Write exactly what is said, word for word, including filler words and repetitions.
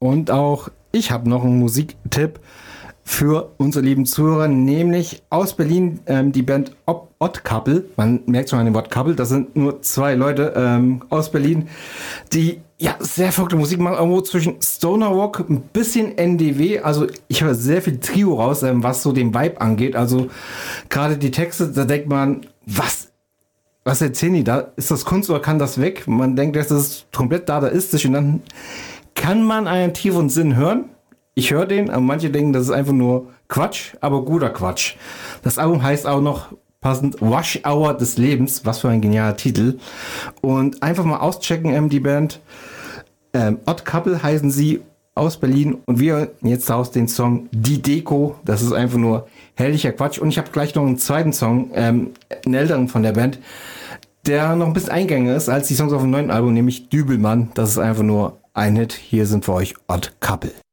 Und auch ich habe noch einen Musiktipp für unsere lieben Zuhörer, nämlich aus Berlin ähm, die Band Odd Couple. Man merkt schon an dem Wort Couple, das sind nur zwei Leute ähm, aus Berlin, die ja sehr verrückte Musik machen, irgendwo zwischen Stoner Rock, ein bisschen N D W. Also ich höre sehr viel Trio raus, ähm, was so den Vibe angeht. Also gerade die Texte, da denkt man, was was erzählen die da? Ist das Kunst oder kann das weg? Man denkt, das ist komplett dadaistisch und dann kann man einen tieferen Sinn hören. Ich höre den, aber manche denken, das ist einfach nur Quatsch, aber guter Quatsch. Das Album heißt auch noch passend Rush Hour des Lebens. Was für ein genialer Titel. Und einfach mal auschecken, ähm, die Band. Ähm, Odd Couple heißen sie, aus Berlin. Und wir jetzt aus den Song Die Deko. Das ist einfach nur herrlicher Quatsch. Und ich habe gleich noch einen zweiten Song, ähm, einen älteren von der Band, der noch ein bisschen eingängiger ist als die Songs auf dem neuen Album, nämlich Dübelmann. Das ist einfach nur ein Hit. Hier sind für euch Odd Couple.